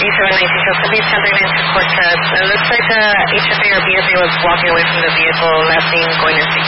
8719, so could be 1039 to Cortez. It looks like HFA or BFA was walking away from the vehicle, left lane, going to 60.